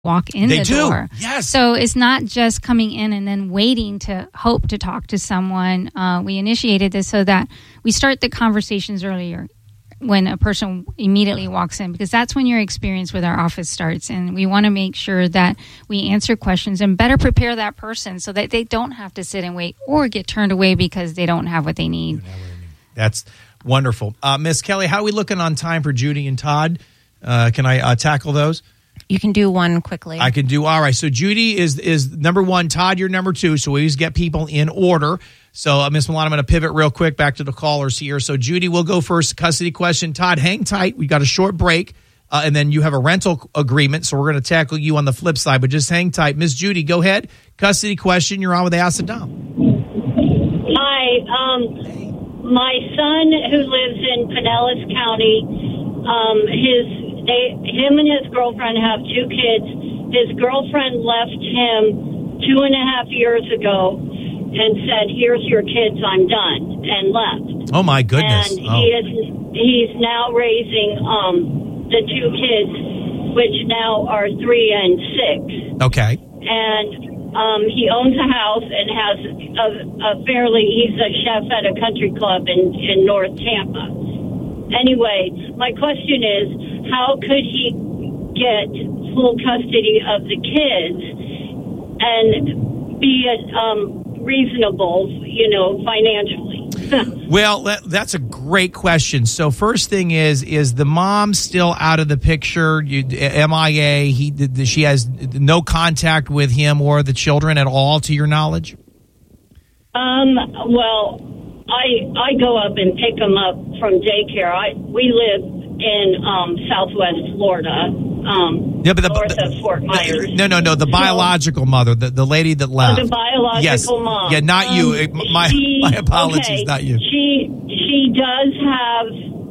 walk in the door. Yes. So it's not just coming in and then waiting to hope to talk to someone. We initiated this so that we start the conversations earlier when a person immediately walks in, because that's when your experience with our office starts. And we want to make sure that we answer questions and better prepare that person so that they don't have to sit and wait or get turned away because they don't have what they need. That's wonderful. Miss Kelly, how are we looking on time for Judy and Todd? Can I tackle those? You can do one quickly. I can do. All right. So Judy is number one. Todd, you're number two. So we always get people in order. So, Ms. Milano, I'm going to pivot real quick back to the callers here. So, Judy, we'll go first. Custody question. Todd, hang tight. We got a short break, and then you have a rental agreement. So we're going to tackle you on the flip side, but just hang tight. Miss Judy, go ahead. Custody question. You're on with Acid Dom. Hi. My son, who lives in Pinellas County, him and his girlfriend have 2 kids. His girlfriend left him 2.5 years ago and said, "Here's your kids, I'm done," and left. Oh, my goodness. And he's now raising the 2 kids, which now are 3 and 6. Okay. And he owns a house and has he's a chef at a country club in North Tampa. Anyway, my question is, how could he get full custody of the kids and be reasonable, financially? Well, that's a great question. So first thing is the mom still out of the picture? MIA? She has no contact with him or the children at all, to your knowledge? Well, I go up and pick them up from daycare. We live in Southwest Florida. Yeah, but north of Fort Myers. No. The biological mother, the lady that left. The biological mom. Yeah, not you. My apologies, okay. not you. She does have,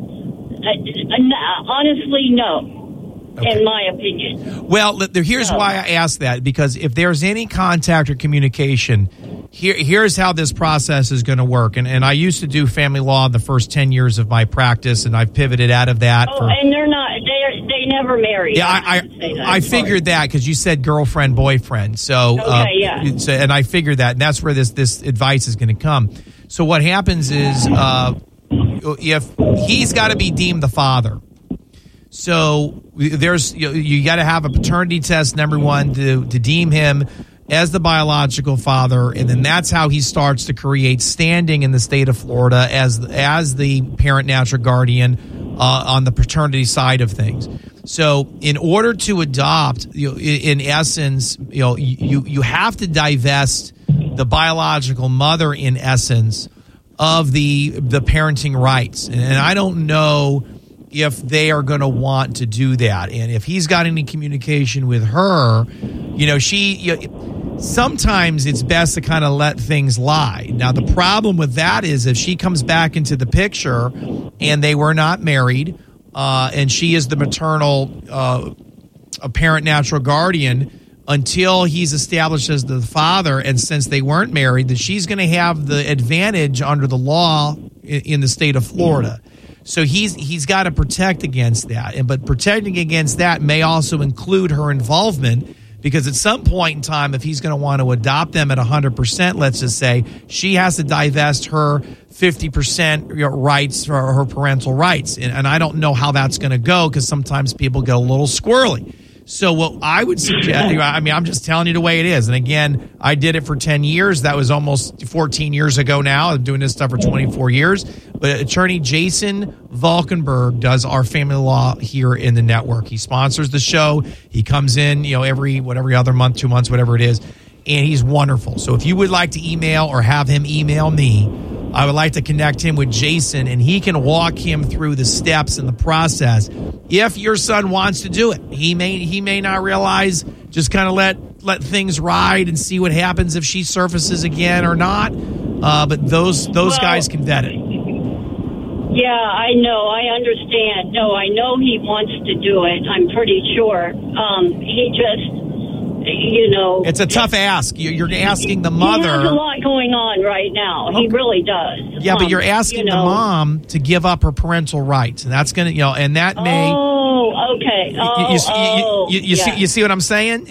honestly, no, okay. In my opinion. Well, here's why I asked that, because if there's any contact or communication, here's how this process is going to work. And I used to do family law in the first 10 years of my practice, and I've pivoted out of that. And they're not. They never married. Yeah, I figured that because you said girlfriend, boyfriend. So, and I figured that, and that's where this advice is going to come. So what happens is if he's got to be deemed the father. So there's you got to have a paternity test, number one, to deem him as the biological father, and then that's how he starts to create standing in the state of Florida as the parent natural guardian on the paternity side of things. So in order to adopt, in essence, you have to divest the biological mother, in essence, of the parenting rights. And I don't know if they are going to want to do that. And if he's got any communication with her, sometimes it's best to kind of let things lie. Now, the problem with that is if she comes back into the picture and they were not married, and she is the maternal parent natural guardian until he's established as the father, and since they weren't married, that she's going to have the advantage under the law in the state of Florida. So he's got to protect against that. But protecting against that may also include her involvement, because at some point in time, if he's going to want to adopt them at 100%, let's just say, she has to divest her 50% rights, or her parental rights. And I don't know how that's going to go, because sometimes people get a little squirrely. So what I would suggest, I'm just telling you the way it is. And again, I did it for 10 years. That was almost 14 years ago now. I'm doing this stuff for 24 years. But attorney Jason Valkenberg does our family law here in the network. He sponsors the show. He comes in, every other month, 2 months, whatever it is. And he's wonderful. So if you would like to email or have him email me, I would like to connect him with Jason, and he can walk him through the steps and the process. If your son wants to do it, he may not realize, just kind of let things ride and see what happens if she surfaces again or not. But those guys can vet it. Yeah, I know. I understand. No, I know he wants to do it. I'm pretty sure. He just, It's a tough ask. You're asking the mother. He has a lot going on right now. Okay. He really does. Yeah, but you're asking the mom to give up her parental rights. And that's going to, and that may. Oh, Okay. You see what I'm saying?